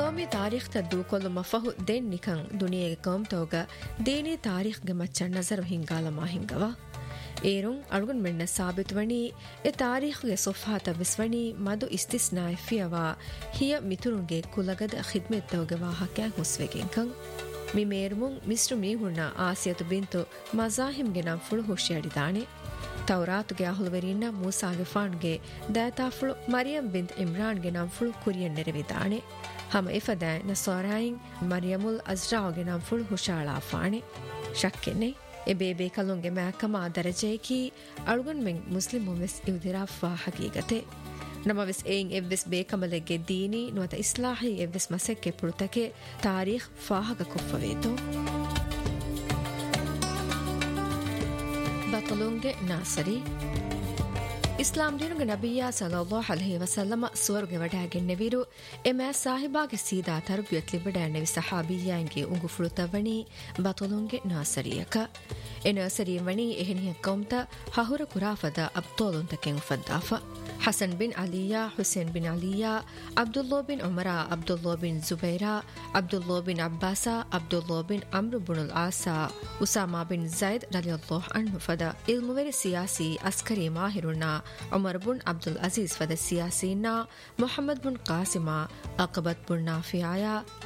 ಕೋಮಿ ತಾರೀಖ್ ತದ್ದು ಕೊಲ್ಲು ಮಫಹು ದೆನ್ ನಿಕಂ ದುನಿಯೆಗೆ ಕೋಮ್ತೋಗ ದೇನಿ ತಾರೀಖ್ಗೆ ಮಚ್ಚ ನಜರು ಹಿಂಗಾಲಮಾ ಹಿಂಗವ ಏರುಂ ಅಳುಗುನ್ ಮೆಣ್ಣ ಸಾಬಿತುವಣಿ ಎ ತಾರೀಖ್ಗೆ ಸೊಫಾತ ವಿಸ್ವಣಿ ಮದು ಇಸ್ತಿಸ್ನಾಯ್ ಫಿಯವಾ ಹಿಯ ಮಿತುರುಂಗೆ ಕುಲಗದ ಖಿದ್ಮೆತ್ತೋಗೆ ವಾಹಕ್ಯಾ ಹುಸ್ವೆಗೆಂಕಂ ಮಿ ಮೇರ್ಮುಂ ಮಿಸ್ರು ಮೀಹುಣ್ಣ ಆಸಿಯತು ಬಿಂತು ಮಜಾಹಿಮ್ಗೆ ನಂ ಫುಳು ಹುಷಿಯಡಿದಾಣೆ ತೌರಾತುಗೆ ಅಹುಲುವೆರಿನ್ನ ಮೂಸಾಗೆ ಫಾಣ್ಗೆ ದಾತಾಫುಳು ಮರಿಯಂ ಬಿಂತ್ ಇಮ್ರಾನ್ಗೆ ನಂ ಫುಳು ಕುರಿಯನ್ ನೆರವಿದಾಣೆ ಹಮ ಇಫದಾ ನಸೋರಾಯಿನ್ ಮರಿಯಮುಲ್ ಅಜ್ರಾವ್ಗೆ ನಂ ಫುಳು ಹುಷಾಳಾ ಫಾಣೆ ಶಕ್ಕೆನೆ ಎ ಬೇಬೆ ಕಲುಂಗೆ ಮ್ಯಾಕಮಾ ದರಜೆಕಿ ಅಳುಗುನ್ ಮೆಂ ಮುಸ್ಲಿಮುಂ ವೆಸ್ ಇವ್ದಿರಾಫ್ವಾ ಹಕೀಗತೆ ನಮವೆಸ್ ಏನ್ ಎವ್ವೆಸ್ ಬೇಕಮಲೆಗೆ ದೀನಿ ನುವತ ಇಸ್ಲಾಹಿ ಎವ್ವೆಸ್ ಮಸೆಕ್ಕೆ ಪುರುತಕೆ ತಾರೀಖ್ ಫಾಹಗ ಕುಫ್ಫವೇತು ಬತಲುಂಗೆ ನಾಸರಿ ಇಸ್ಲಾಂ ದೀನುಗೆ ನಬಿಯ ಸಲ್ಲಲ್ಲಾಹು ಅಲೈಹಿ ವಸಲ್ಲಮ ಸುವರ್ಗೆ ವಡಾಗೆ ನೆವಿರು ಎಮಾ ಸಾಹಿಬಾಗೆ ಸೀದಾ ತರ್ಬಿಯತ್ ಲಿಬಡ navy ಸಹಾಬಿಯಾಂಗೆ ಉಂಗು ಫುಳುತವಣಿ ಬತಲುಂಗೆ ನಾಸರಿಯಕ A ನಸರಿ ವಣಿ ಎಹನಿಯ ಕೌಮ್ತ ಹಹುರ ಕುರಾಫದ ಅಬ್ತೋಲುಂತಕೆ ಉಫದ್ದಾಫ Hasan bin Alia Hussain bin Alia ಅಬ್ದುಲ್ಲೋ bin ಉಮರ ಅಬ್ದುಲ್ಲೋ bin ಜುಬೈರಾ ಅಬ್ದುಲ್ಲೋ bin ಅಬ್ಬಾಸಾ ಅಬ್ದುಲ್ಲೋ bin ಅಮ್ರು ಬುನುಲ್ Asa ಉಸಾಮಾ bin Zaid ರಲಿಯಲ್ಲಾಹು ಅನ್ಹು ಫದ ಇಲ್ಮುವೆರಿ ಸಿಯಾಸಿ Askari ಮಾಹಿರುನ್ನ Umar bin Abdul Aziz ಫದ ಸಿಯಾಸಿನ Mohammed bin ಕಾಸಿಮಾ ಅಕಬತ್ bin ನಾಫಿಯಾಯ